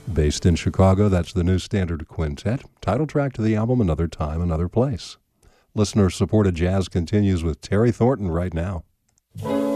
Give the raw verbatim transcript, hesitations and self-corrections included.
Based in Chicago, that's the New Standard Quintet, title track to the album Another Time, Another Place. Listener-supported jazz continues with Terry Thornton right now.